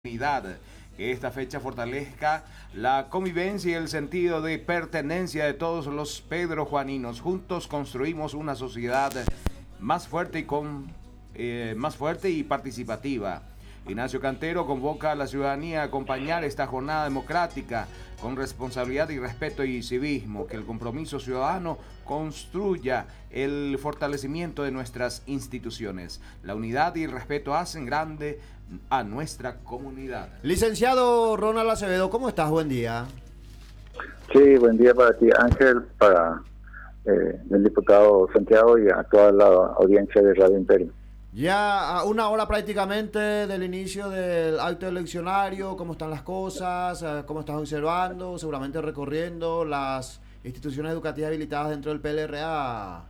unidad. Que esta fecha fortalezca la convivencia y el sentido de pertenencia de todos los pedrojuaninos. Juntos construimos una sociedad más fuerte más fuerte y participativa. Ignacio Cantero convoca a la ciudadanía a acompañar esta jornada democrática con responsabilidad y respeto y civismo, que el compromiso ciudadano construya el fortalecimiento de nuestras instituciones. La unidad y el respeto hacen grande a nuestra comunidad. Licenciado Ronald Acevedo, ¿cómo estás? Buen día. Sí, buen día para ti, Ángel, para el diputado Santiago y a toda la audiencia de Radio Imperio. Ya a una hora prácticamente del inicio del acto eleccionario, ¿cómo están las cosas? ¿Cómo estás observando? Seguramente recorriendo las instituciones educativas habilitadas dentro del PLRA.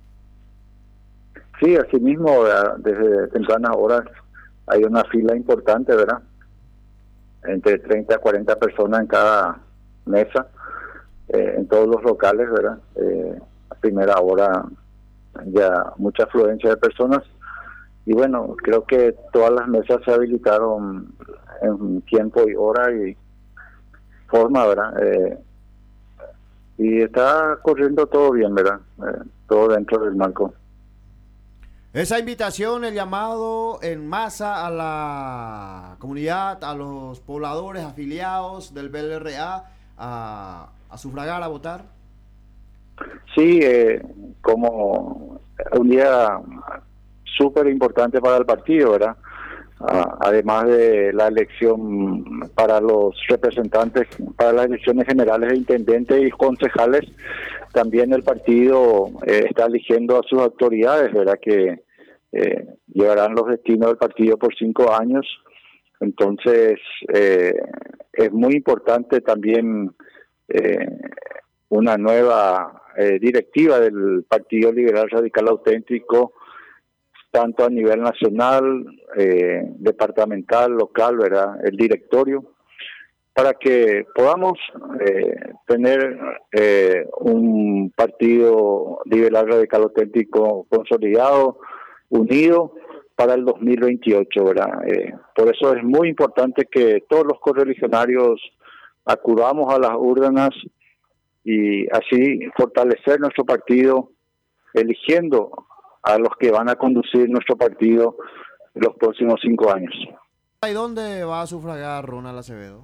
Sí, así mismo, desde tempranas horas hay una fila importante, ¿verdad? Entre 30 a 40 personas en cada mesa, en todos los locales, ¿verdad? A primera hora ya mucha afluencia de personas. Y bueno, creo que todas las mesas se habilitaron en tiempo y hora y forma, ¿verdad? Y está corriendo todo bien, ¿verdad? Todo dentro del marco. Esa invitación, el llamado en masa a la comunidad, a los pobladores afiliados del PLRA a sufragar, a votar. Sí, como un día súper importante para el partido, ¿verdad? Además de la elección para los representantes, para las elecciones generales de intendentes y concejales, también el partido está eligiendo a sus autoridades, ¿verdad? Que llevarán los destinos del partido por 5 años. Entonces, es muy importante también una nueva directiva del Partido Liberal Radical Auténtico, tanto a nivel nacional, departamental, local, ¿verdad? El directorio, para que podamos tener un partido liberal radical auténtico consolidado, unido para el 2028, ¿verdad? Por eso es muy importante que todos los correligionarios acudamos a las urnas y así fortalecer nuestro partido, eligiendo a los que van a conducir nuestro partido en los próximos 5 años. ¿Y dónde va a sufragar Ronald Acevedo?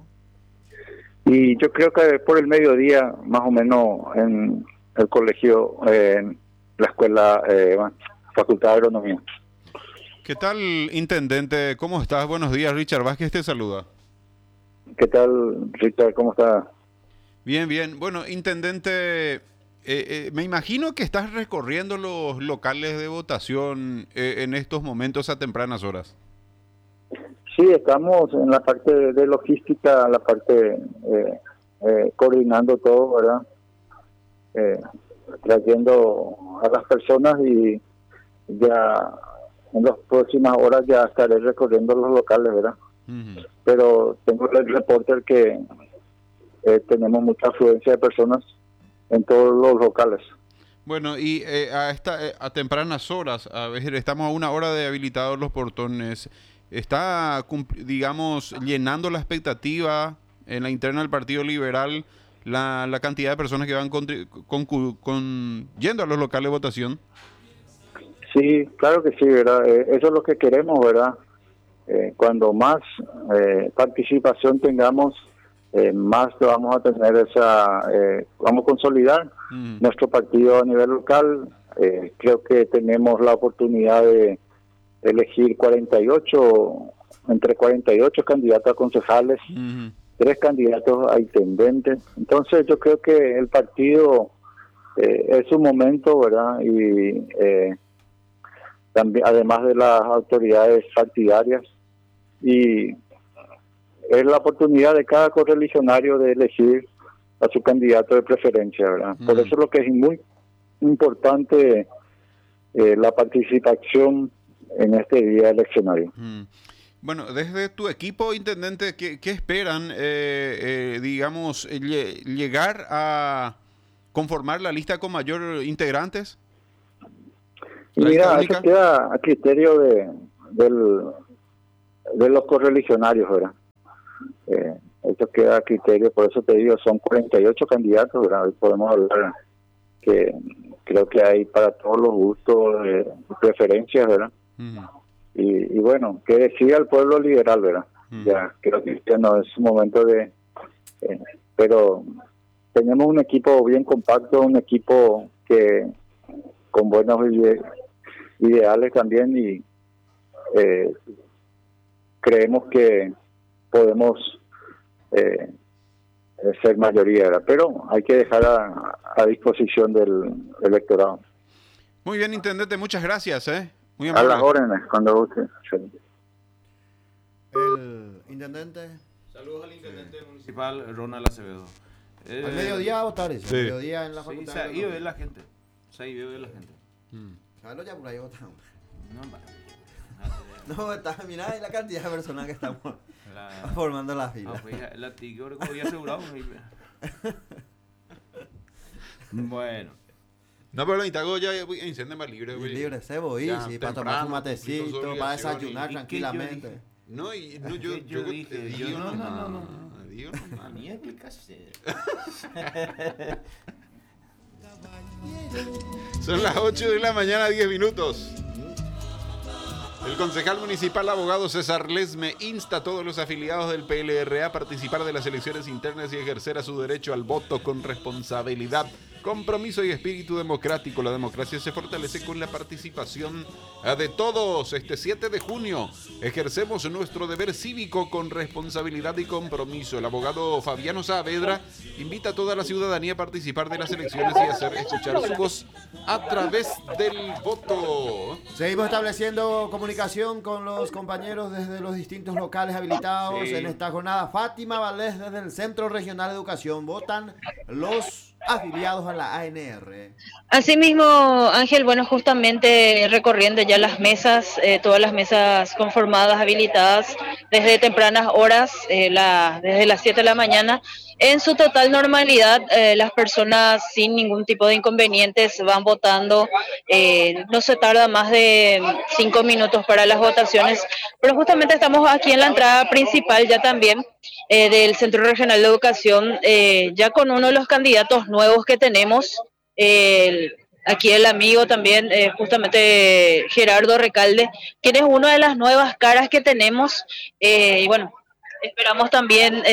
Y yo creo que por el mediodía, más o menos, en el colegio, en la escuela, Facultad de Agronomía. ¿Qué tal, intendente? ¿Cómo estás? Buenos días, Richard Vázquez te saluda. ¿Qué tal, Richard? ¿Cómo está? Bien, bien. Bueno, intendente, me imagino que estás recorriendo los locales de votación en estos momentos a tempranas horas. Sí, estamos en la parte de logística, la parte coordinando todo, ¿verdad? Trayendo a las personas y ya en las próximas horas ya estaré recorriendo los locales, ¿verdad? Uh-huh. Pero tengo el reporte que tenemos mucha afluencia de personas en todos los locales. Bueno, y a tempranas horas, a ver, estamos a una hora de habilitados los portones. ¿Está, digamos, llenando la expectativa en la interna del Partido Liberal la cantidad de personas que van yendo a los locales de votación? Sí, claro que sí, ¿verdad? Eso es lo que queremos, ¿verdad? Cuando más participación tengamos, más vamos a tener vamos a consolidar nuestro partido a nivel local. Creo que tenemos la oportunidad de elegir entre 48 candidatos a concejales, 3 candidatos a intendentes. Entonces yo creo que el partido es un momento, ¿verdad? Y también, además de las autoridades partidarias, y es la oportunidad de cada correligionario de elegir a su candidato de preferencia, ¿verdad? Por eso es lo que es muy importante la participación en este día eleccionario. Bueno, desde tu equipo, intendente, ¿qué esperan, digamos, llegar a conformar la lista con mayor integrantes? Mira, eso queda a criterio de los correligionarios, ¿verdad? Esto queda a criterio, por eso te digo, son 48 candidatos, ¿verdad? Hoy podemos hablar que creo que hay para todos los gustos, preferencias, ¿verdad? Y bueno, que decida el pueblo liberal, ¿verdad? Ya creo que ya no es un momento pero tenemos un equipo bien compacto, un equipo que con buenos ideales también, y creemos que podemos ser mayoría, ¿verdad? Pero hay que dejar a disposición del electorado. Muy bien, intendente, muchas gracias, muy A amable. las órdenes, cuando guste. El intendente. Saludos al intendente municipal Ronald Acevedo. ¿Al mediodía o tarde? Sí. Al mediodía en la Sí, facultad. se ha ido de la gente. Se ha ido de la gente. Claro, ya por ahí otra. No, vale. No, está, mirá la cantidad de personas que estamos formando la fila. La tigre, como había asegurado. Bueno. No, pero Itago ya enciende más libre, Y güey. libre, cebo, y Ya, sí, para temprano, tomar un matecito, cumpliendo sus para obligaciones. desayunar ¿Y qué tranquilamente. No, y no, yo dije, digo yo no. Digo A mí explicaste. Son las 8 de la mañana, 10 minutos. El concejal municipal abogado César Lesme insta a todos los afiliados del PLRA a participar de las elecciones internas y ejercer a su derecho al voto con responsabilidad, compromiso y espíritu democrático. La democracia se fortalece con la participación de todos. Este 7 de junio ejercemos nuestro deber cívico con responsabilidad y compromiso. El abogado Fabiano Saavedra invita a toda la ciudadanía a participar de las elecciones y hacer escuchar su voz a través del voto. Seguimos estableciendo comunicación con los compañeros desde los distintos locales habilitados en esta jornada. Fátima Valdés desde el Centro Regional de Educación. Votan los afiliados a la ANR. Asimismo, Ángel, bueno, justamente recorriendo ya las mesas, todas las mesas conformadas, habilitadas desde tempranas horas, desde las 7 de la mañana. En su total normalidad, las personas sin ningún tipo de inconvenientes van votando. No se tarda más de 5 minutos para las votaciones, pero justamente estamos aquí en la entrada principal ya también del Centro Regional de Educación, ya con uno de los candidatos nuevos que tenemos, aquí el amigo también, justamente Gerardo Recalde, quien es una de las nuevas caras que tenemos, y bueno, esperamos también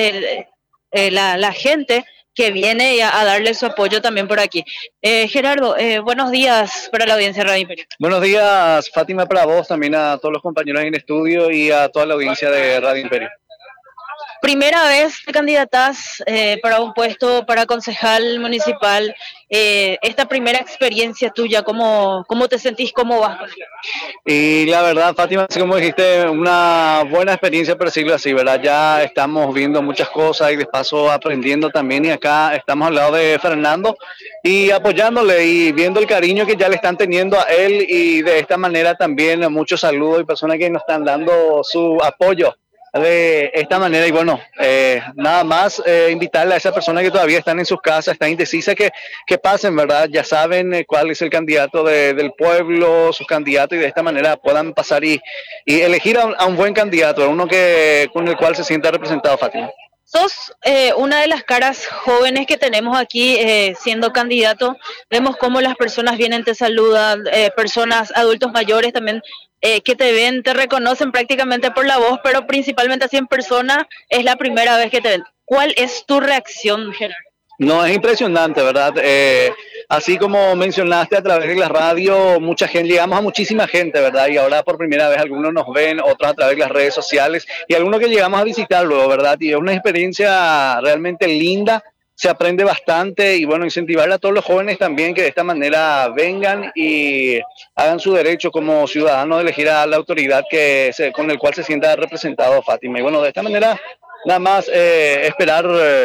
la gente que viene a darle su apoyo también por aquí. Gerardo, buenos días para la audiencia de Radio Imperio. Buenos días, Fátima, para vos, también a todos los compañeros en estudio y a toda la audiencia de Radio Imperio. Primera vez te candidatas para un puesto para concejal municipal. Esta primera experiencia tuya, ¿cómo te sentís? ¿Cómo vas? Y la verdad, Fátima, así como dijiste, una buena experiencia, por decirlo así, ¿verdad? Ya estamos viendo muchas cosas y de paso aprendiendo también, y acá estamos al lado de Fernando y apoyándole y viendo el cariño que ya le están teniendo a él, y de esta manera también muchos saludos y personas que nos están dando su apoyo de esta manera. Y bueno, nada más invitarle a esas personas que todavía están en sus casas, están indecisas, que pasen, ¿verdad? Ya saben cuál es el candidato del pueblo, sus candidatos, y de esta manera puedan pasar y elegir a un buen candidato, a uno con el cual se sienta representado, Fátima. Sos una de las caras jóvenes que tenemos aquí siendo candidato. Vemos cómo las personas vienen, te saludan, personas, adultos mayores también que te ven, te reconocen prácticamente por la voz, pero principalmente así en persona es la primera vez que te ven. ¿Cuál es tu reacción, Gerardo? No, es impresionante, ¿verdad? Así como mencionaste, a través de la radio, mucha gente, llegamos a muchísima gente, ¿verdad? Y ahora por primera vez algunos nos ven, otros a través de las redes sociales, y algunos que llegamos a visitar luego, ¿verdad? Y es una experiencia realmente linda, se aprende bastante, y bueno, incentivar a todos los jóvenes también que de esta manera vengan y hagan su derecho como ciudadanos de elegir a la autoridad con el cual se sienta representado, Fátima. Y bueno, de esta manera, nada más esperar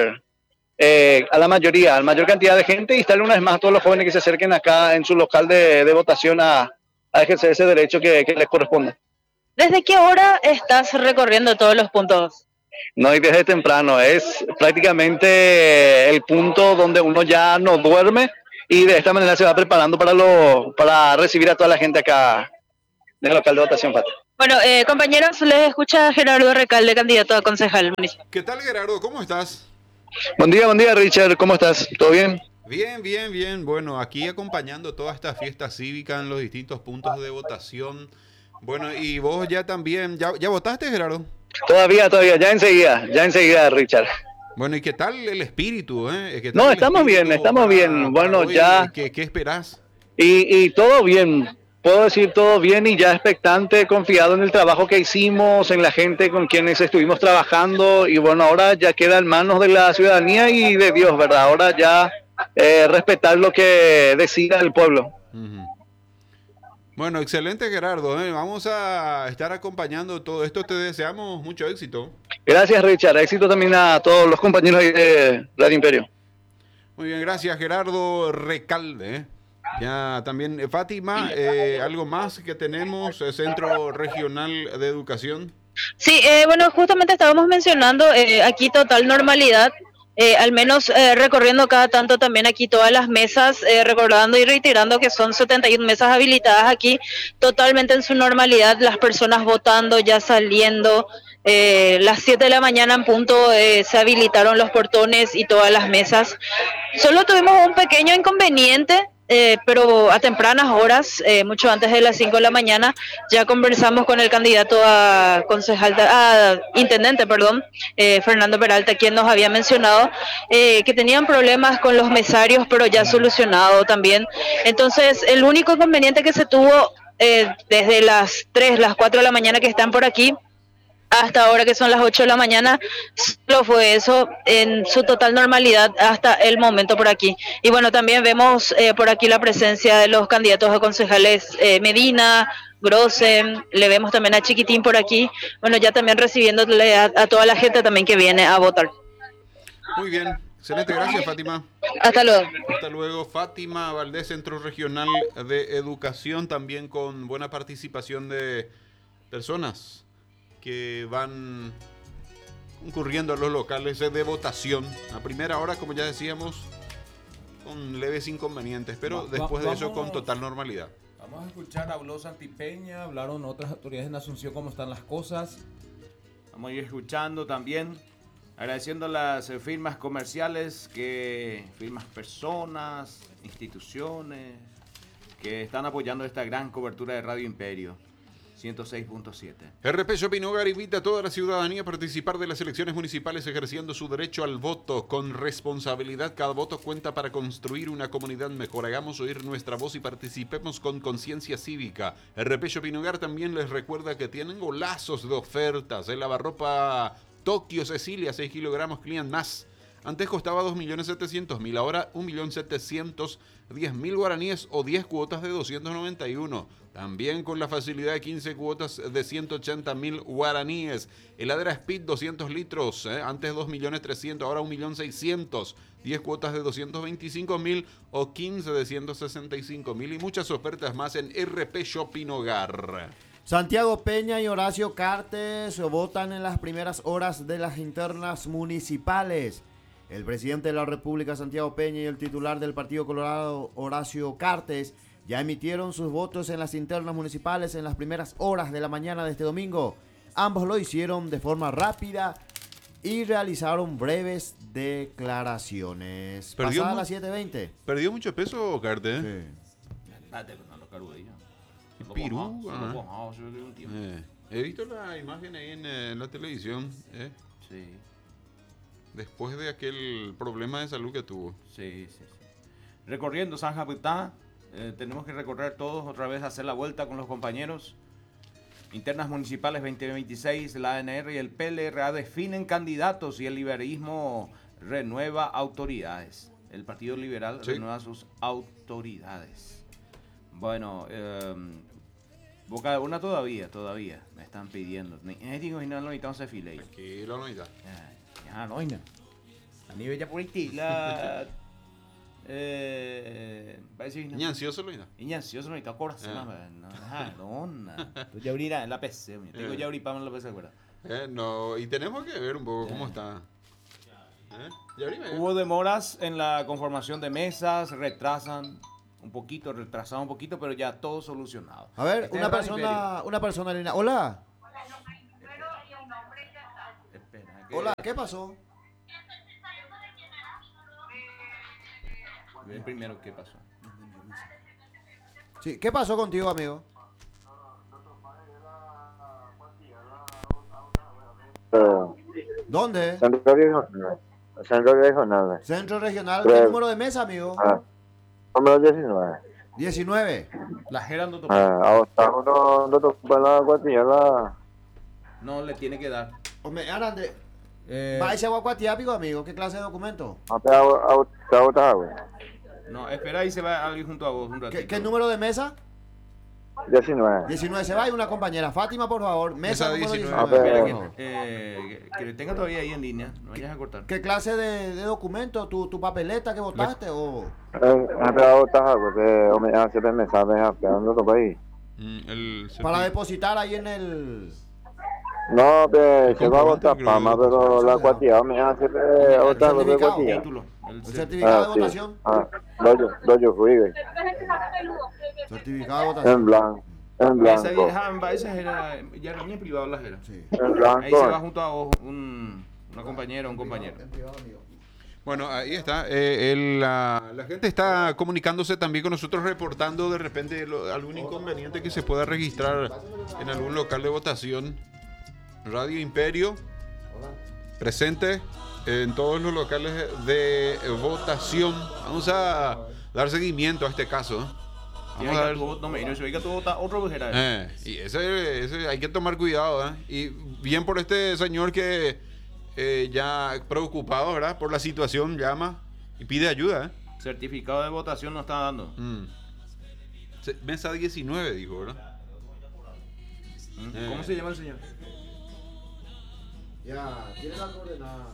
a la mayor cantidad de gente, y estarle una vez más a todos los jóvenes que se acerquen acá en su local de votación a ejercer ese derecho que les corresponde. ¿Desde qué hora estás recorriendo todos los puntos? No, y desde temprano, es prácticamente el punto donde uno ya no duerme, y de esta manera se va preparando para recibir a toda la gente acá en el local de votación, Fátima. Bueno, compañeros, les escucha Gerardo Recalde, candidato a concejal municipal. ¿Qué tal, Gerardo? ¿Cómo estás? Buen día, Richard. ¿Cómo estás? ¿Todo bien? Bien, bien, bien. Bueno, aquí acompañando toda esta fiesta cívica en los distintos puntos de votación. Bueno, y vos ya también, ¿ya votaste, Gerardo? Todavía, ya enseguida, Richard. Bueno, ¿y qué tal el espíritu, eh? ¿Qué tal No, el espíritu estamos bien. Bueno, hoy? ya. ¿Qué esperás? Y todo bien. Puedo decir todo bien y ya expectante, confiado en el trabajo que hicimos, en la gente con quienes estuvimos trabajando. Y bueno, ahora ya queda en manos de la ciudadanía y de Dios, ¿verdad? Ahora ya respetar lo que decida el pueblo. Ujú. Bueno, excelente, Gerardo, ¿eh? Vamos a estar acompañando todo esto. Te deseamos mucho éxito. Gracias, Richard. Éxito también a todos los compañeros ahí de Radio Imperio. Muy bien, gracias, Gerardo Recalde, ¿eh? Ya también, Fátima, algo más que tenemos, Centro Regional de Educación. Sí, bueno, justamente estábamos mencionando aquí total normalidad, al menos recorriendo cada tanto también aquí todas las mesas, recordando y reiterando que son 71 mesas habilitadas aquí, totalmente en su normalidad, las personas votando, ya saliendo. Las 7 de la mañana en punto se habilitaron los portones y todas las mesas. Solo tuvimos un pequeño inconveniente, pero a tempranas horas, mucho antes de las 5 de la mañana, ya conversamos con el candidato a concejal, a intendente, perdón, Fernando Peralta, quien nos había mencionado que tenían problemas con los mesarios, pero ya solucionado también. Entonces, el único inconveniente que se tuvo desde las 3, las 4 de la mañana que están por aquí, hasta ahora que son las 8 de la mañana, solo fue eso en su total normalidad hasta el momento por aquí. Y bueno, también vemos por aquí la presencia de los candidatos a concejales Medina, Grossen, le vemos también a Chiquitín por aquí, bueno, ya también recibiéndole a toda la gente también que viene a votar. Muy bien, excelente, gracias, Fátima. Hasta luego. Hasta luego, Fátima Valdés, Centro Regional de Educación, también con buena participación de personas que van concurriendo a los locales de votación. A primera hora, como ya decíamos, con leves inconvenientes, pero después de eso con total normalidad. Vamos a escuchar, habló Santipeña, hablaron otras autoridades en Asunción cómo están las cosas. Vamos a ir escuchando también, agradeciendo las firmas comerciales, firmas personas, instituciones que están apoyando esta gran cobertura de Radio Imperio 106.7. RP Shopping Hogar invita a toda la ciudadanía a participar de las elecciones municipales ejerciendo su derecho al voto con responsabilidad. Cada voto cuenta para construir una comunidad mejor. Hagamos oír nuestra voz y participemos con conciencia cívica. RP Shopping Hogar también les recuerda que tienen golazos de ofertas. El lavarropa Tokio Cecilia 6 kilogramos Client más. Antes costaba 2.700.000, ahora 1.710.000 guaraníes o 10 cuotas de 291. También con la facilidad de 15 cuotas de 180.000 guaraníes. Heladera Speed 200 litros, antes 2.300.000, ahora 1.600.000. 10 cuotas de 225.000 o 15 de 165.000 y muchas ofertas más en RP Shopping Hogar. Santiago Peña y Horacio Cartes votan en las primeras horas de las internas municipales. El presidente de la República, Santiago Peña, y el titular del Partido Colorado, Horacio Cartes, ya emitieron sus votos en las internas municipales en las primeras horas de la mañana de este domingo. Ambos lo hicieron de forma rápida y realizaron breves declaraciones. Pasada las 7:20. ¿Perdió mucho peso, Cartes? Sí. Pirú. He visto la imagen ahí en la televisión. Sí. Después de aquel problema de salud que tuvo. Sí. Recorriendo San Japitá, tenemos que recorrer todos otra vez, hacer la vuelta con los compañeros. Internas municipales 2026, la ANR y el PLRA definen candidatos y el liberalismo renueva autoridades. El Partido Liberal renueva sus autoridades. Bueno, Boca de Urna todavía me están pidiendo. Tranquilo, Loita. Ya, Loina. A nivel ya por aquí, la... Ña ansioso, Loina. Ña ansioso, Loita, corazón. No. Tú ya abrirás en la PC. Tengo ya abrir para la PC, ¿verdad? No, y tenemos que ver un poco cómo está. Hubo demoras en la conformación de mesas, retrasan un poquito, retrasado un poquito, pero ya todo solucionado. A ver, Este una es Radio persona en línea. Hola. Espera, Hola, ¿qué pasó? El primero, ¿qué pasó? Sí, ¿qué pasó contigo, amigo? ¿Dónde? Centro regional. Centro regional. Centro regional. Tres. ¿Qué número de mesa, amigo? Número 19. 19. La Jera no tocó. Ahora no tocó la guatilla. No le tiene que dar. Hombre, Arande. ¿Va a ese aguacuatiápico, amigo? ¿Qué clase de documento? No, espera ahí se va alguien junto a vos un ratito. ¿Qué número de mesa? 19. 19. Se va y una compañera. Fátima, por favor. Mesa Mesa número 19. 19. Espera, por favor. que le tenga todavía ahí en línea. No vayas a cortar. ¿Qué clase de documento? ¿Tu papeleta que votaste o...? Para depositar ahí en el... No, se va a comprobante, votar creo Pama, que pero la guatilla me hace otra certificado. guatilla. Título. El certificado de votación. Doyo fui, Certificado de votación. en blanco. En Esa blanco. esa era, ya era en privado la Jera. Sí. En Ahí se va blanco. junto a vos una compañera o un compañero. En privado, amigo. Bueno, ahí está. La gente está comunicándose también con nosotros, reportando de repente algún inconveniente que se pueda registrar en algún local de votación. Radio Imperio, presente en todos los locales de votación. Vamos a dar seguimiento a este caso. Vamos a dar... Otro Jera. Y ese hay que tomar cuidado, ¿eh? Y bien por este señor que ya preocupado, ¿verdad? Por la situación, llama y pide ayuda, ¿eh? Certificado de votación no está dando. Mesa 19, dijo, ¿verdad? ¿Cómo se llama el señor? Ya, tiene las coordenadas.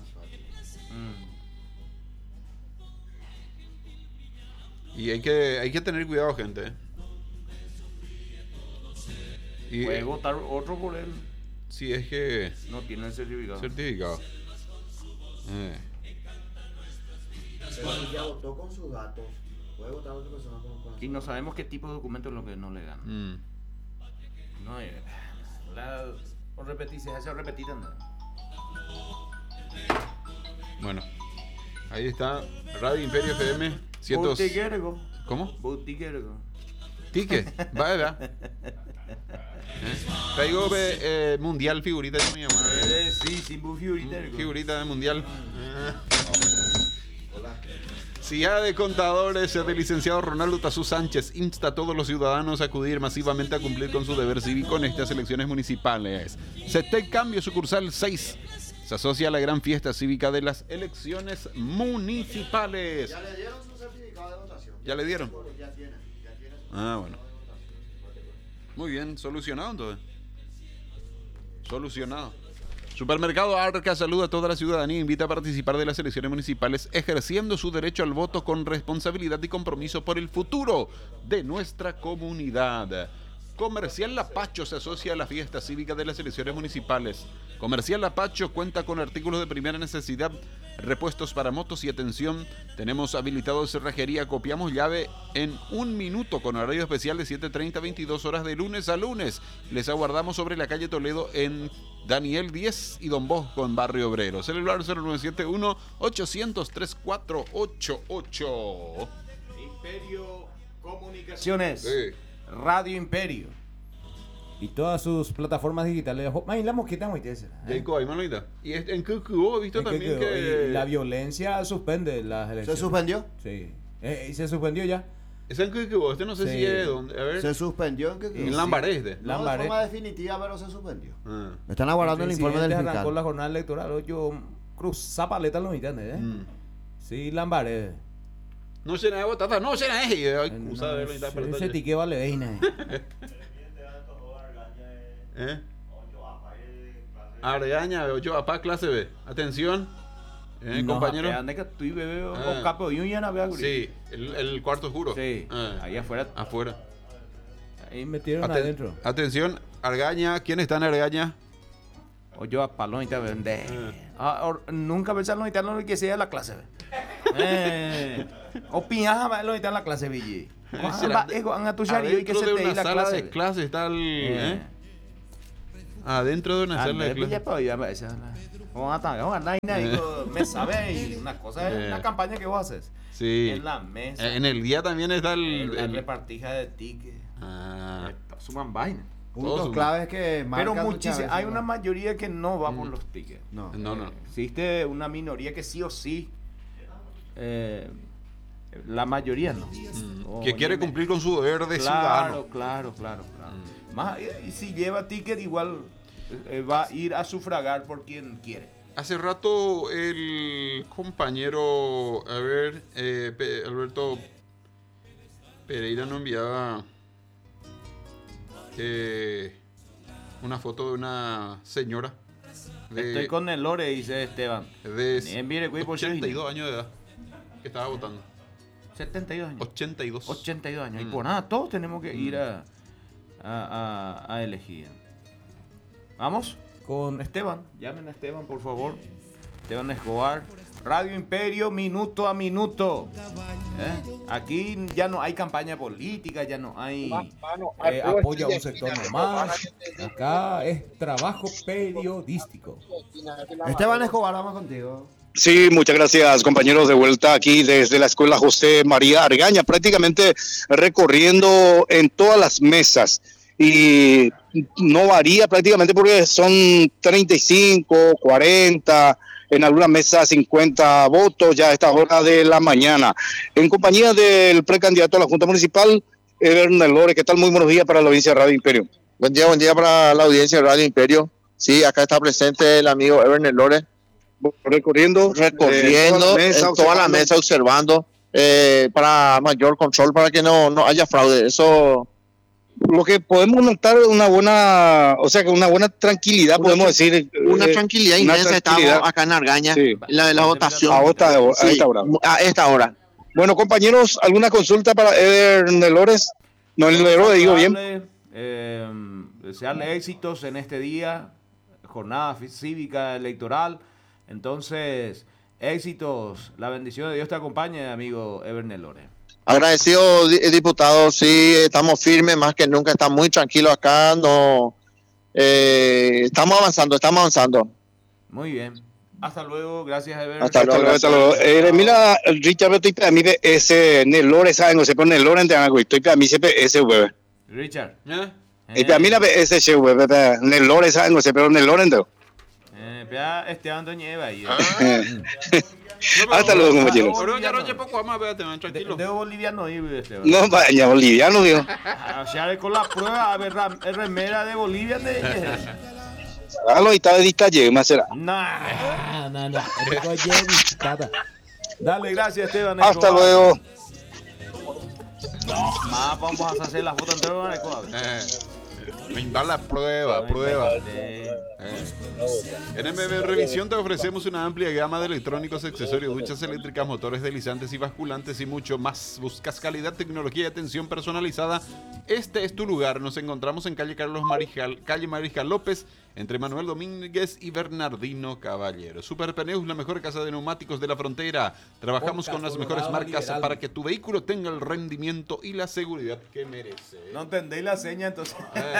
Y hay que tener cuidado, gente, ¿eh? Y Puede votar otro por él. si es que No tiene el certificado. certificado. Ya votó con sus datos. Puede votar otra persona con Y no sabemos qué tipo de documento es lo que no le dan. No, o repetís, se hace repetir también. Bueno, ahí está Radio Imperio FM 100. Boutiquergo. ¿Cómo? Boutiquergo. Ticket, va. Traigo mundial figurita de mi mamá. Sí, sin figuritergo. Figurita de mundial. CIA de Contadores del licenciado Ronaldo Tazú Sánchez insta a todos los ciudadanos a acudir masivamente a cumplir con su deber cívico en estas elecciones municipales. CETEC Cambio Sucursal 6 se asocia a la gran fiesta cívica de las elecciones municipales. ¿Ya le dieron su certificado de votación? ¿Ya le dieron? Ya tiene. Bueno. Muy bien, solucionado entonces. Solucionado. Supermercado Arca saluda a toda la ciudadanía e invita a participar de las elecciones municipales ejerciendo su derecho al voto con responsabilidad y compromiso por el futuro de nuestra comunidad. Comercial Lapacho se asocia a la fiesta cívica de las elecciones municipales. Comercial Lapacho cuenta con artículos de primera necesidad, repuestos para motos y atención. Tenemos habilitado cerrajería, copiamos llave en 1 minuto con horario especial de 7:30 a 22 horas de lunes a lunes. Les aguardamos sobre la calle Toledo en Daniel 10 y Don Bosco en Barrio Obrero. Celular 0971-803-488. Imperio Comunicaciones. Sí. Radio Imperio. Y todas sus plataformas digitales. Más la mosquita muy tesa. Jacob, ahí manolita. Y en Cucubó he visto Es también que que... la violencia suspende las ¿Se elecciones. suspendió? Sí. ¿Y se suspendió ya? Es en Cucubó, no sé Sí. si es donde... A ver... ¿Se suspendió? En Lambaré. No de Lambaré. forma definitiva, pero se suspendió. Ah. Están aguardando el informe del arrancó fiscal. la jornada electoral. Yo cruzaba paleta los mitades, Sí, Lambaré. No se nada botata, no se nada. Excusa de la mitad Ese tique vale veina. Argaña, 8 APA, clase B. Atención, No, compañero. ¿Dónde que tú bebé o Ah. capo y un ya no veo? Sí, el cuarto oscuro. Sí, Ah, ahí afuera. afuera. Ahí metieron Aten- adentro. Atención, Argaña. ¿Quién está en Argaña? O yo a palón y te vende. Nunca pensar lo no que sea la clase. Opinas más lo está en la clase Billy. Adentro de una sala de clase está el... Adentro de una sala de clase. Me sabes, una cosa es la campaña que vos haces. Sí. En la mesa. En el día también está la repartija de tickets. Suman vaina. Puntos claves que marcan. Pero muchísimo. Hay una mayoría que no va por los tickets. No. Existe una minoría que sí o sí. La mayoría no. Que quiere cumplir con su deber de ciudadano. Claro. Más, y si lleva ticket, igual va a ir a sufragar por quien quiere. Hace rato el compañero, Alberto Pereira nos enviaba una foto de una señora. Estoy con el Lore, dice Esteban. De 82 años de edad que estaba votando. 72 años. 82 años. Y por nada, todos tenemos que ir a elegir. Vamos con Esteban. Llamen a Esteban, por favor. Esteban Escobar. Radio Imperio, minuto a minuto. Aquí ya no hay campaña política, ya no hay apoyo a un sector nomás. Acá es trabajo periodístico. Esteban Escobar, vamos contigo. Sí, muchas gracias, compañeros, de vuelta aquí desde la Escuela José María Argaña, prácticamente recorriendo en todas las mesas, y no varía prácticamente porque son 35, 40, en algunas mesas 50 votos ya a esta hora de la mañana, en compañía del precandidato a la Junta Municipal, Eber Lore. ¿Qué tal? Muy buenos días para la audiencia de Radio Imperio. Buen día para la audiencia de Radio Imperio. Sí, acá está presente el amigo Eber Lore. Recorriendo toda la mesa, observando para mayor control, para que no haya fraude. Eso, lo que podemos notar, una buena tranquilidad, podemos decir. Una tranquilidad inmensa. Estamos acá en Argaña, sí. la votación. A esta hora. Bueno, compañeros, ¿alguna consulta para Eber Lores? No, el Lore, digo bien. Desearle éxitos en este día, jornada cívica electoral. Entonces, éxitos, la bendición de Dios te acompañe, amigo Eber Lore. Agradecido, diputado, sí, estamos firmes, más que nunca, estamos muy tranquilos acá, estamos avanzando. Muy bien, hasta luego, gracias Eber. Hasta luego. Mira, Richard, estoy para mí ese Lore, ¿saben? O se pone Lore en algo, estoy para mí ese hueve. Richard. Y para mí ese hueve, Lore, ¿saben? O se pone Lore en Esteban Doñeva ahí. Hasta luego, compañeros. Pero ya no poco vamos a ver, tranquilo. De boliviano ir, Esteban. No, vaya, boliviano, digo. O sea, con la prueba, a ver, remera de Bolivia de Lo está de detalle, más será. No. Dale, gracias, Esteban. Hasta luego. Más vamos a hacer la foto entre Brindar la prueba. En MB Revisión te ofrecemos una amplia gama de electrónicos, accesorios, duchas eléctricas, motores deslizantes y basculantes y mucho más. Buscas calidad, tecnología y atención personalizada. Este es tu lugar. Nos encontramos en calle Mariscal López, entre Manuel Domínguez y Bernardino Caballero. Super Pneus, la mejor casa de neumáticos de la frontera. Trabajamos con las mejores marcas para que tu vehículo tenga el rendimiento y la seguridad que merece. No entendéis la seña, entonces.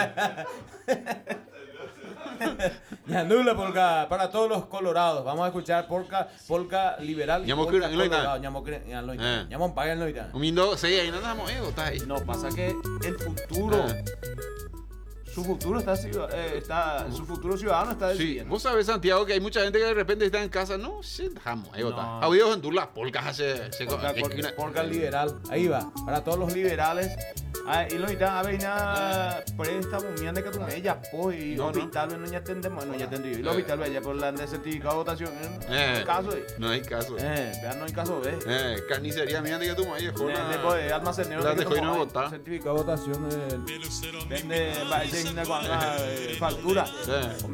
Ñanula polka para todos los colorados. Vamos a escuchar polka liberal. Ñamón paga el noita. Sí, ahí no andamos, está ahí. No, pasa que el futuro. Su futuro su futuro ciudadano está decidiendo. Sí, vos sabés, Santiago, que hay mucha gente que de repente está en casa, no, dejamos, ahí está. Ha habido en las polcas polka liberal. Ahí va, para todos los liberales. Y lo está a ver nada préstamo mía de que tú ella pues hospital no ya atendemos no ya atendí y hospital vaya por la de certificado de votación no hay caso ya no hay caso de carnicería mía de que tú ahí de almacenero de dejó no votar certificado de votación vende va a ser una factura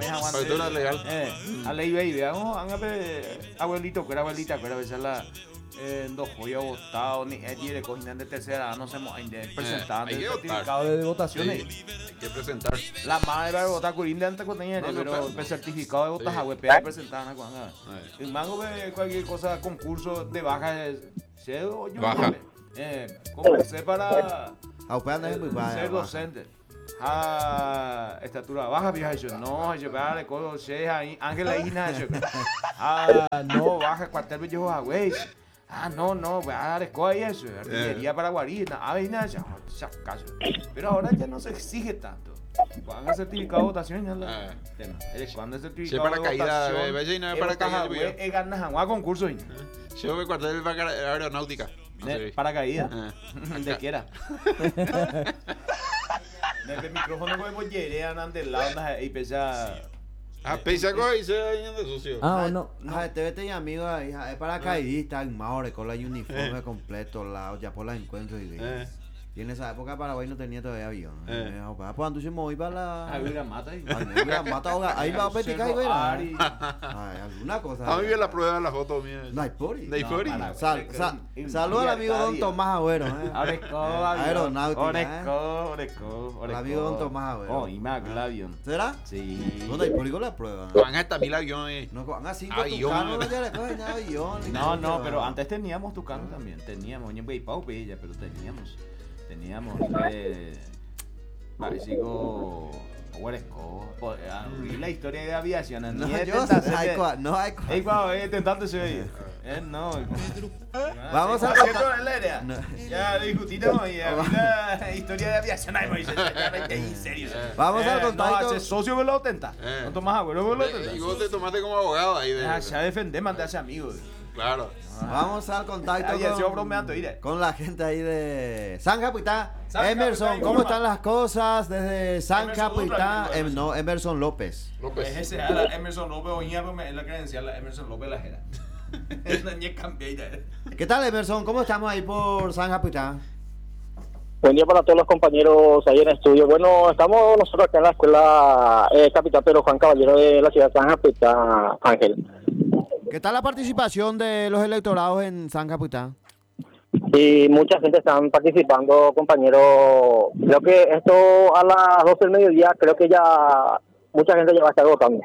factura legal a ley baby vamos a ver abuelito que era abuelita que era a veces no fui votado ni ayer cogiendo de tercera no se presentaban hay que el votar. certificado de votaciones. Sí, hay que presentar. La madre va a votar Corinda antes con ella, No, pero claro. el certificado de votas Sí. a web presentaban a cuando. El mango ve cualquier cosa, concurso de baja, se yo Baja. comencé para Aupea es muy baja. ser docente. Estatura baja, vieja, yo no, yo vea de cosas, Ángela Ina, yo no, baja, cuartel, yo güey. No, voy a dar escoba y eso, artillería para guarida, ya caso. Pero ahora ya no se exige tanto. Cuando el certificado de votación ya la tema. Cuando el certificado de paracaídas, votación, vaya y nada de paracaídas, güey, ganas a un concurso. Yo me cuartel de aeronáutica. No sé. Paracaídas, donde quiera. Desde el micrófono pues llerean ante el lado y pesa. Pesa y se dañan de sucio. No. Te vete amigo, es paracaidista, en Maure, con el uniforme completo, ya por la encuentro y y en esa época Paraguay no tenía todavía avión. Pues antes se moví para la. Ahí la mata ahí. Ahí va a peticar y verá. Alguna cosa. A mí bien la prueba de la foto mía. No hay pori. No hay pori. Saludos al amigo Don Tomás Agüero. Aeronáutica. El amigo Don Tomás Agüero. Oh, y más el avión. ¿Será? Sí. ¿Dónde hay pori con la prueba? Van hasta 1000 aviones. No, van así Avión. No, pero antes teníamos Tucano también. Teníamos, pero teníamos parecido Hueresco, la historia de aviación. No hay intentándose oír. No. Vamos a ya discutimos y la historia de aviación. En serio. Vamos al contacto. No, socio con la otenta. No tomas agüero con la otenta. Y vos te tomaste como abogado ahí. Ya defender, mandarse amigos. Claro. Vamos al contacto con la gente ahí de San Capitán. Emerson, ¿cómo están las cosas desde San Capitán? No, Emerson López. Es la Emerson López, es la credencial, la Emerson López la jera. ¿Qué tal, Emerson? ¿Cómo estamos ahí por San Capitán? Buen día para todos los compañeros ahí en el estudio. Bueno, estamos nosotros acá en la escuela Capitán Pedro Juan Caballero de la ciudad de San Capitán, Ángel. ¿Qué tal la participación de los electorados en San Capitán? Y mucha gente están participando, compañeros. Creo que esto a las 12 del mediodía, creo que ya mucha gente ya va a estar votando.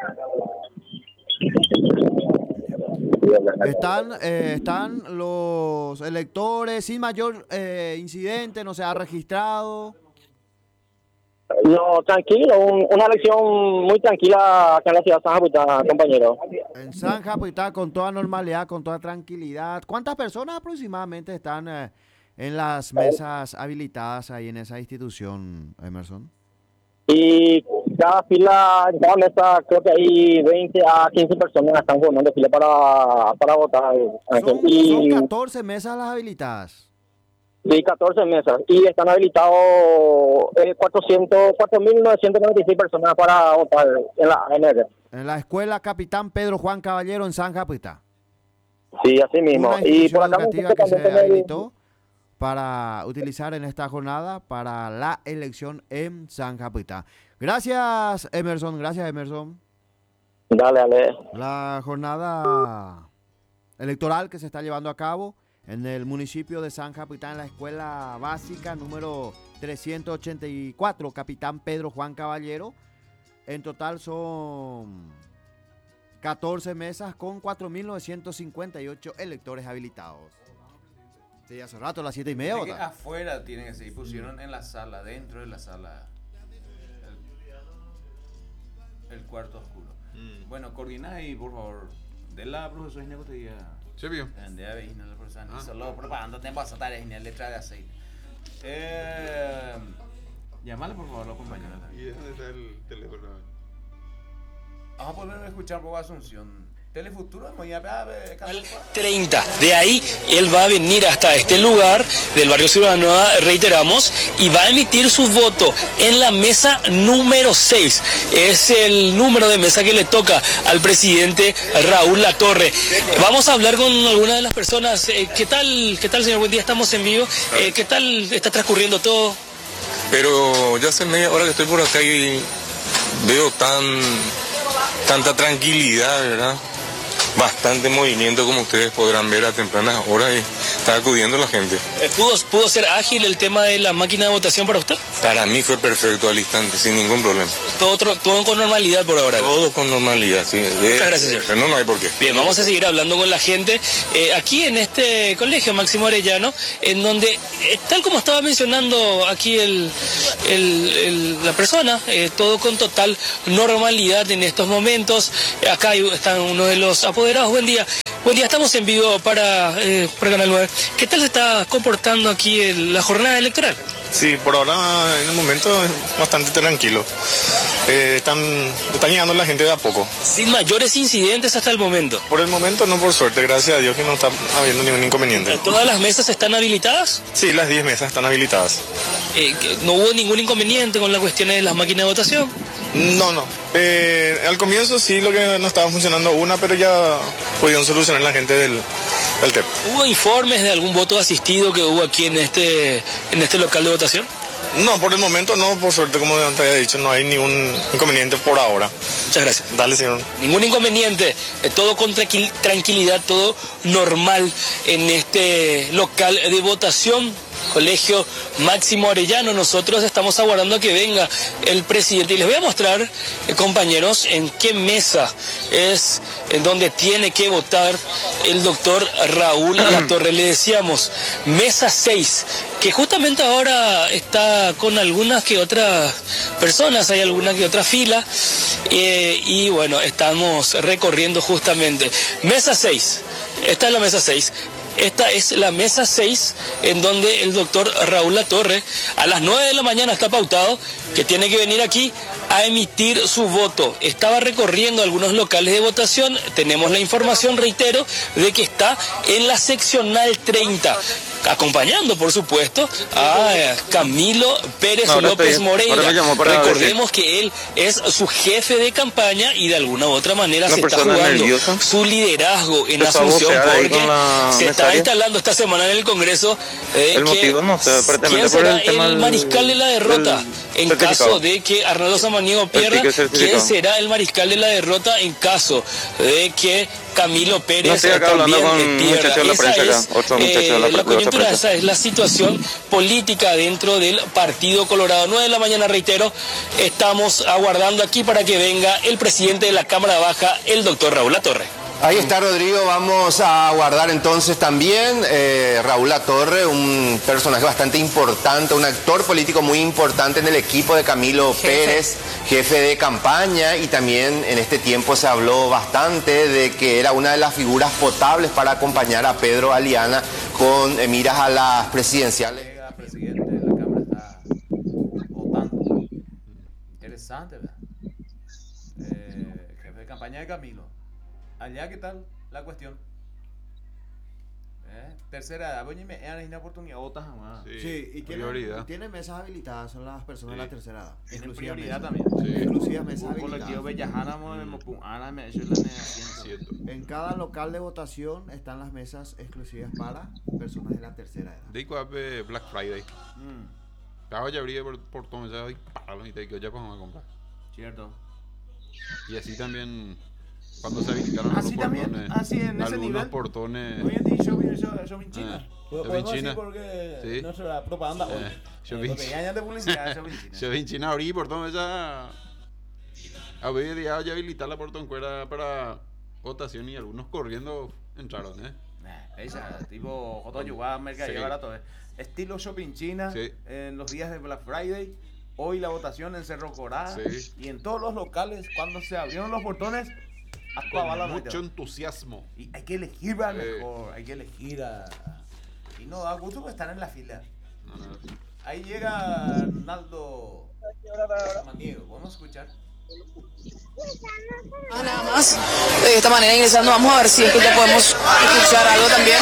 Están los electores sin mayor incidente, no se ha registrado. No, tranquilo, una elección muy tranquila acá en la ciudad de San Capitán, compañero. En San Capitán, con toda normalidad, con toda tranquilidad. ¿Cuántas personas aproximadamente están en las mesas habilitadas ahí en esa institución, Emerson? Y cada fila, en cada mesa, creo que hay 20 a 15 personas están formando fila para votar. Son 14 mesas las habilitadas. Sí, 14 mesas. Y están habilitados 4.996 personas para votar en la ANR. En la escuela Capitán Pedro Juan Caballero en San Capitán. Sí, así mismo. Una Y por acá educativa que se habilitó para utilizar en esta jornada para la elección en San Capitán. Gracias, Emerson. Gracias, Emerson. Dale. La jornada electoral que se está llevando a cabo en el municipio de San Capitán, en la escuela básica número 384, Capitán Pedro Juan Caballero. En total son 14 mesas con 4.958 electores habilitados. Sí, hace rato, a las 7:30. Afuera tienen que ser, pusieron en la sala, dentro de la sala, el cuarto oscuro. Bueno, coordina ahí, por favor, de la profesora Inés Botella. ¿Se vio? De la vecina, la profesora Inés, solo propaganda, te vas a estar en letra de aceite. Llámale, por favor, a los compañeros. ¿Y dónde está el teléfono? Vamos a poder escuchar por Asunción. Telefuturo, muy a 30. De ahí él va a venir hasta este lugar del barrio Ciudad Nueva, reiteramos, y va a emitir su voto en la mesa número 6. Es el número de mesa que le toca al presidente Raúl Latorre. Vamos a hablar con alguna de las personas. ¿Qué tal, señor? Buen día, estamos en vivo. ¿Qué tal está transcurriendo todo? Pero ya hace media hora que estoy por acá y veo tanta tranquilidad, ¿verdad? bastante movimiento, como ustedes podrán ver a tempranas horas, y está acudiendo la gente. ¿Pudo ser ágil el tema de la máquina de votación para usted? Para mí fue perfecto al instante, sin ningún problema. Todo con normalidad por ahora. Todo con normalidad, sí. Muchas gracias, señor. No hay por qué. Bien, vamos a seguir hablando con la gente aquí en este colegio Máximo Arellano, en donde, tal como estaba mencionando aquí la persona, todo con total normalidad en estos momentos. Acá están uno de los apoderados. Buen día. Buen día, estamos en vivo para Canal 9. ¿Qué tal se está comportando aquí la jornada electoral? Sí, por ahora en el momento es bastante tranquilo. Están llegando la gente de a poco. Sin mayores incidentes hasta el momento. Por el momento no, por suerte, gracias a Dios que no está habiendo ningún inconveniente. ¿Todas las mesas están habilitadas? Sí, las 10 mesas están habilitadas. ¿No hubo ningún inconveniente con las cuestiones de las máquinas de votación? No. Al comienzo sí, lo que no estaba funcionando una, pero ya pudieron solucionar la gente del TEP. ¿Hubo informes de algún voto asistido que hubo aquí en este local de votación? No, por el momento no, por suerte, como te había dicho, no hay ningún inconveniente por ahora. Muchas gracias. Dale, señor. Ningún inconveniente, todo con tranquilidad, todo normal en este local de votación. Colegio Máximo Arellano. Nosotros estamos aguardando a que venga el presidente y les voy a mostrar, compañeros, en qué mesa es en donde tiene que votar el doctor Raúl Latorre. Le decíamos, mesa 6, que justamente ahora está con algunas que otras personas, hay alguna que otra fila, y bueno, estamos recorriendo justamente mesa 6. Esta es la mesa 6. Esta es la mesa 6, en donde el doctor Raúl Latorre a las 9 de la mañana está pautado que tiene que venir aquí a emitir su voto. Estaba recorriendo algunos locales de votación. Tenemos la información, reitero, de que está en la seccional 30, acompañando, por supuesto, a Camilo Pérez López Moreira. Recordemos que él es su jefe de campaña y de alguna u otra manera se está jugando su liderazgo en Asunción, porque se está instalando esta semana en el Congreso quién será el mariscal de la derrota en caso de que Arnaldo Samaniego pierda. ¿Quién será el mariscal de la derrota en caso de que Camilo Pérez también pierda? La coyuntura, esa es la situación política dentro del Partido Colorado. 9 de la mañana, reitero, estamos aguardando aquí para que venga el presidente de la Cámara Baja, el doctor Raúl Latorre. Ahí está, Rodrigo. Vamos a aguardar entonces también Raúl Latorre, un personaje bastante importante, un actor político muy importante en el equipo de Camilo Pérez, jefe de campaña, y también en este tiempo se habló bastante de que era una de las figuras potables para acompañar a Pedro Aliana con miras a las presidenciales. El presidente de la Cámara está votando. Interesante, ¿verdad? Jefe de campaña de Camilo. Allá, ¿qué tal la cuestión? Tercera edad, voy a una oportunidad, otra jamás. Sí, y tiene mesas habilitadas, son las personas de la tercera edad. Tienen prioridad también. Exclusivas mesas habilitadas. En cada local de votación están las mesas exclusivas para personas de la tercera edad. Dico Black Friday. Acabo de abrir el portón, ya doy para los y te ya vamos a comprar. Cierto. Y así también. Cuando se habilitaron los portones, en ese nivel. Portones. Hoy en día Shopping China. Podemos decir porque nuestra propaganda hoy. Shopping China de publicidad, Shopping China abrí portón ya. Había ya habilitar la portón para votación y algunos corriendo entraron, Esa, tipo Jotoyuá, mercadillo barato, estilo Shopping China, en los días de Black Friday. Hoy la votación en Cerro Corá y en todos los locales, cuando se abrieron los portones, con mucho entusiasmo. Y hay que elegir al mejor, hay que elegir a... Y no da gusto estar en la fila. Ahí llega Arnaldo Samaniego, ¿podemos escuchar? Nada más, de esta manera ingresando, vamos a ver si es que ya podemos escuchar algo también.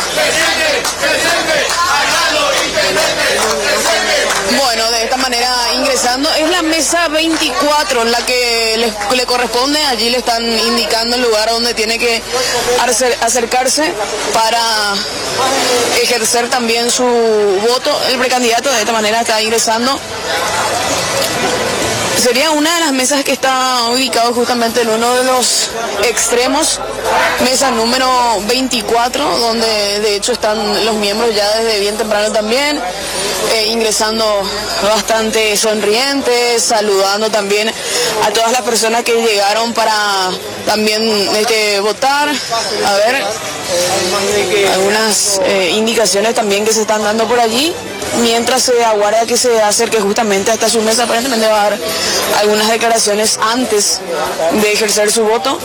Bueno, de esta manera ingresando, es la mesa 24 la que le corresponde, allí le están indicando el lugar donde tiene que acercarse para ejercer también su voto. El precandidato de esta manera está ingresando. Sería una de las mesas que está ubicado justamente en uno de los extremos, mesa número 24, donde de hecho están los miembros ya desde bien temprano también, ingresando bastante sonrientes, saludando también a todas las personas que llegaron para también votar. A ver, algunas indicaciones también que se están dando por allí, mientras se aguarda que se acerque justamente hasta su mesa. Aparentemente va a dar algunas declaraciones antes de ejercer su voto.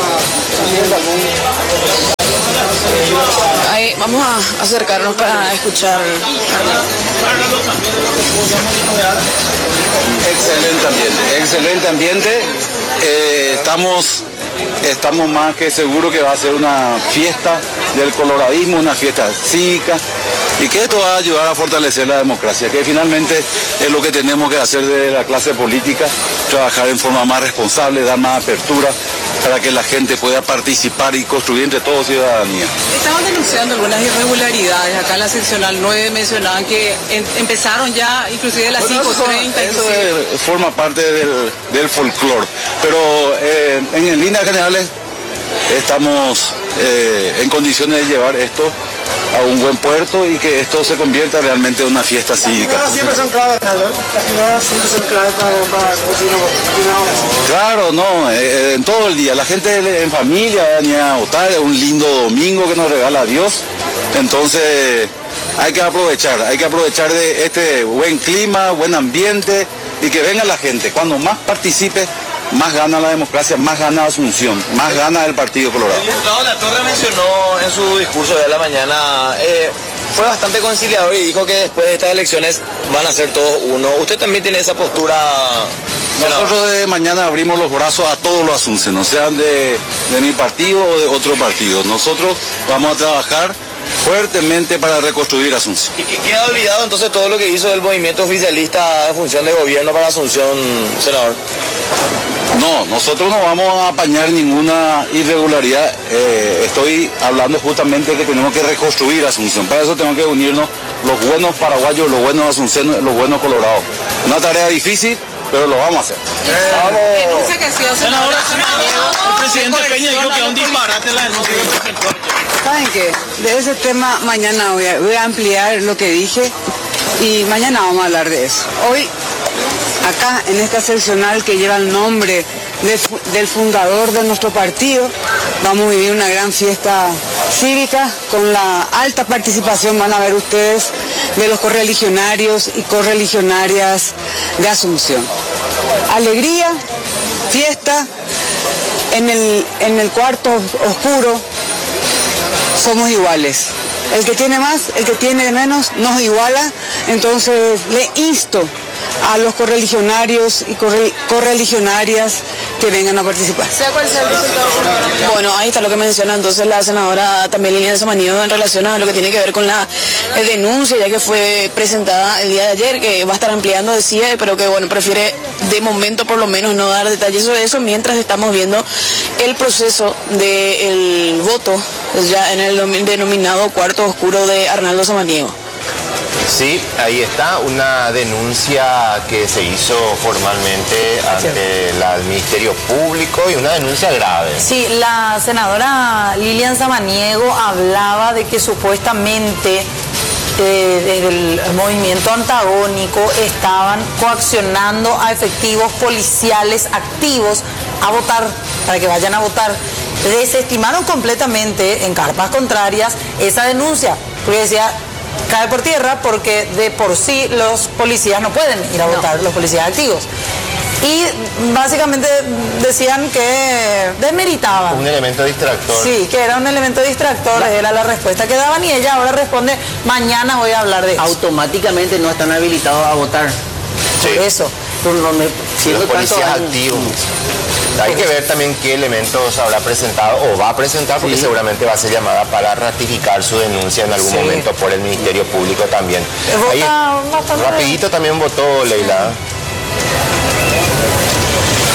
Ahí vamos a acercarnos para escuchar. Excelente ambiente. Estamos más que seguros que va a ser una fiesta del coloradismo, una fiesta cívica, y que esto va a ayudar a fortalecer la democracia, que finalmente es lo que tenemos que hacer desde la clase política, trabajar en forma más responsable, dar más apertura para que la gente pueda participar y construir entre todos ciudadanía. Estaban denunciando algunas irregularidades. Acá en la seccional 9 mencionaban que empezaron ya inclusive a las 5:30. Eso forma parte del folclore, pero en líneas generales estamos en condiciones de llevar esto a un buen puerto y que esto se convierta realmente en una fiesta cívica. Siempre son claves, ¿no? Siempre son claves para Claro, no, en todo el día. La gente en familia va a votar, es un lindo domingo que nos regala Dios. Entonces hay que aprovechar de este buen clima, buen ambiente y que venga la gente. Cuando más participe, más gana la democracia, más gana Asunción, más gana el Partido Colorado. El diputado Latorre mencionó en su discurso de la mañana, fue bastante conciliador y dijo que después de estas elecciones van a ser todos uno. ¿Usted también tiene esa postura? Nosotros de mañana abrimos los brazos a todos los asuncenos, sean de mi partido o de otro partido. Nosotros vamos a trabajar fuertemente para reconstruir Asunción. ¿Y queda olvidado entonces todo lo que hizo el movimiento oficialista en función de gobierno para Asunción, senador? No, nosotros no vamos a apañar ninguna irregularidad. Estoy hablando justamente de que tenemos que reconstruir Asunción. Para eso tenemos que unirnos los buenos paraguayos, los buenos asuncenos, los buenos colorados. Una tarea difícil, pero lo vamos a hacer. Denuncia que ha sido senadora. El presidente Peña dijo que es un disparate la denuncia. ¿Saben qué? De ese tema mañana voy a ampliar lo que dije y mañana vamos a hablar de eso. Hoy, acá en esta seccional que lleva el nombre del fundador de nuestro partido, vamos a vivir una gran fiesta cívica con la alta participación, van a ver ustedes, de los correligionarios y correligionarias de Asunción. Alegría, fiesta, en el cuarto oscuro somos iguales. El que tiene más, el que tiene menos, nos iguala. Entonces le insto a los correligionarios y correligionarias que vengan a participar. Sea cual sea el resultado. Bueno, ahí está lo que menciona entonces la senadora también Liliana Samaniego en relación a lo que tiene que ver con la denuncia, ya que fue presentada el día de ayer, que va a estar ampliando, decía, pero que bueno, prefiere de momento por lo menos no dar detalles sobre eso, mientras estamos viendo el proceso del voto ya en el denominado cuarto oscuro de Arnaldo Samaniego. Sí, ahí está, una denuncia que se hizo formalmente ante el Ministerio Público y una denuncia grave. Sí, la senadora Lilian Samaniego hablaba de que supuestamente desde el movimiento antagónico estaban coaccionando a efectivos policiales activos a votar, para que vayan a votar. Desestimaron completamente en carpas contrarias esa denuncia, porque decía, cae por tierra porque de por sí los policías no pueden ir a votar, los policías activos. Y básicamente decían que desmeritaban. Un elemento distractor. Sí, que era un elemento distractor, era la respuesta que daban y ella ahora responde, mañana voy a hablar de eso. Automáticamente no están habilitados a votar. Sí. Por eso. Los policías activos. Hay que ver también qué elementos habrá presentado o va a presentar, porque seguramente va a ser llamada para ratificar su denuncia en algún momento por el Ministerio Público también. Ahí, rapidito también votó Leila.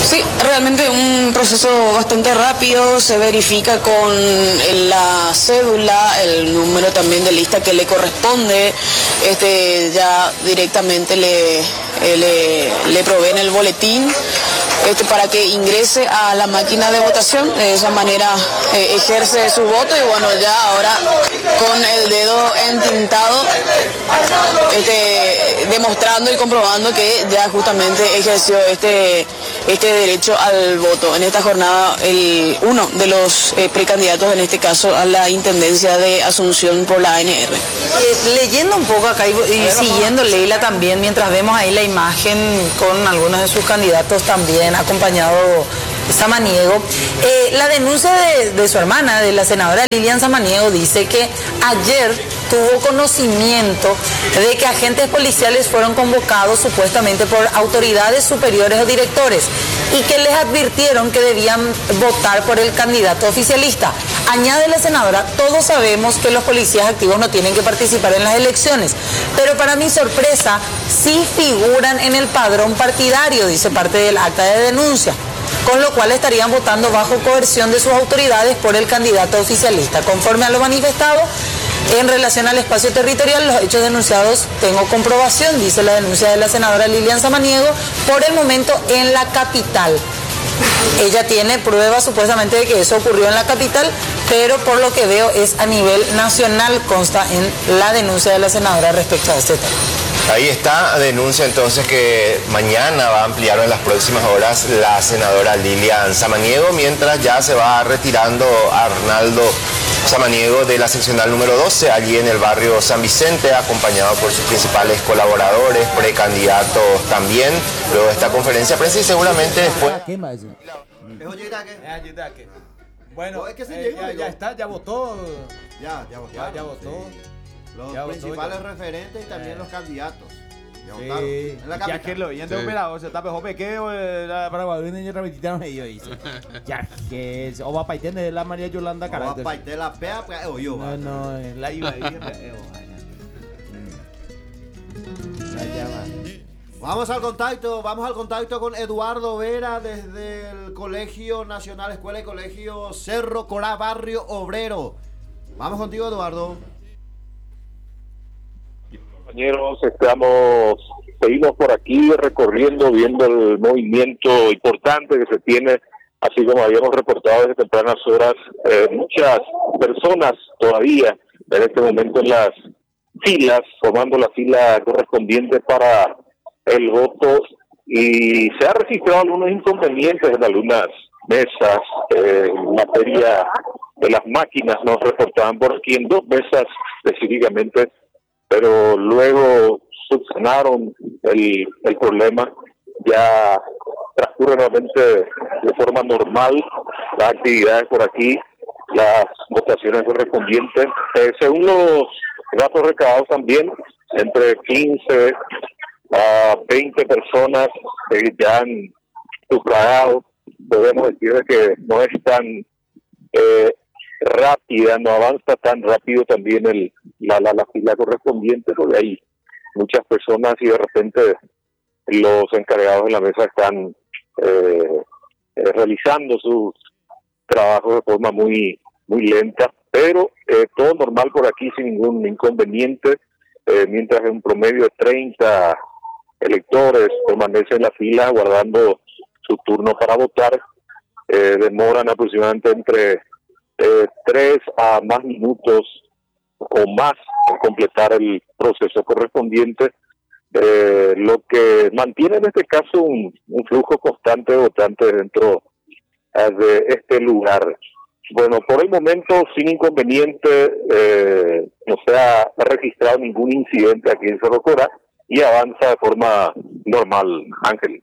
Sí, realmente un proceso bastante rápido, se verifica con la cédula, el número también de lista que le corresponde, ya directamente le proveen el boletín para que ingrese a la máquina de votación, de esa manera ejerce su voto y bueno, ya ahora con el dedo entintado, demostrando y comprobando que ya justamente ejerció este derecho al voto. En esta jornada, uno de los precandidatos, en este caso a la Intendencia de Asunción por la ANR. Leyendo un poco acá y siguiendo Leila también, mientras vemos ahí la imagen con algunos de sus candidatos también, acompañado Samaniego, la denuncia de su hermana, de la senadora Lilian Samaniego, dice que ayer tuvo conocimiento de que agentes policiales fueron convocados supuestamente por autoridades superiores o directores y que les advirtieron que debían votar por el candidato oficialista. Añade la senadora, todos sabemos que los policías activos no tienen que participar en las elecciones, pero para mi sorpresa sí figuran en el padrón partidario, dice parte del acta de denuncia, con lo cual estarían votando bajo coerción de sus autoridades por el candidato oficialista. Conforme a lo manifestado, en relación al espacio territorial, los hechos denunciados tengo comprobación, dice la denuncia de la senadora Lilian Samaniego, por el momento en la capital. Ella tiene pruebas supuestamente de que eso ocurrió en la capital, pero por lo que veo es a nivel nacional, consta en la denuncia de la senadora respecto a este tema. Ahí está, denuncia entonces que mañana va a ampliar en las próximas horas la senadora Lilian Samaniego, mientras ya se va retirando Arnaldo Samaniego de la seccional número 12, allí en el barrio San Vicente, acompañado por sus principales colaboradores, precandidatos también, luego de esta conferencia de prensa y seguramente después... Bueno, es que se ya está, ya votó. Ya votó. Los principales referentes y también los candidatos. Ya votaron. En la Ya que lo y entonces operado, se está mejor pequeo la Paraguay y revisitaron ellos dice. Ya que o va a paitear de la María Yolanda Cara. Va a paitear la pea, o yo. No, la iba a ir. Vamos al contacto con Eduardo Vera desde el Colegio Nacional Escuela y Colegio Cerro Corá, Barrio Obrero. Vamos contigo, Eduardo. Compañeros, seguimos por aquí recorriendo, viendo el movimiento importante que se tiene, así como habíamos reportado desde tempranas horas, muchas personas todavía en este momento en las filas, formando la fila correspondiente para el voto, y se ha registrado algunos inconvenientes en algunas mesas, en materia de las máquinas, nos reportaban por aquí en 2 mesas específicamente, pero luego subsanaron el problema, ya transcurre nuevamente de forma normal las actividades por aquí, las votaciones correspondientes. Según los datos recabados también, entre 15 a 20 personas ya han sufragado. Podemos decir que no es tan rápida, no avanza tan rápido también la fila correspondiente, porque hay muchas personas y de repente los encargados de la mesa están realizando sus trabajos de forma muy lenta, pero todo normal por aquí sin ningún inconveniente, mientras en un promedio de 30 electores permanecen en la fila aguardando su turno para votar. Demoran aproximadamente entre 3 a más minutos o más en completar el proceso correspondiente, lo que mantiene en este caso un flujo constante de votantes dentro de este lugar. Bueno, por el momento sin inconveniente, no se ha registrado ningún incidente aquí en Cerro Corá y avanza de forma normal, Ángel.